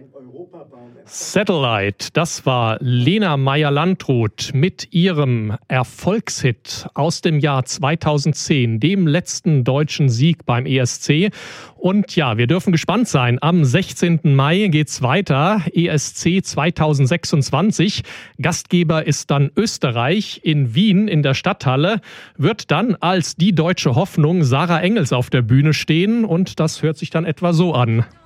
Satellite, das war Lena Meyer-Landrut mit ihrem Erfolgshit aus dem Jahr 2010, dem letzten deutschen Sieg beim ESC. Und ja, wir dürfen gespannt sein. Am 16. Mai geht's weiter, ESC 2026. Gastgeber ist dann Österreich in Wien in der Stadthalle. Wird dann als die deutsche Hoffnung Sarah Engels auf der Bühne stehen und das hört sich dann etwa so an.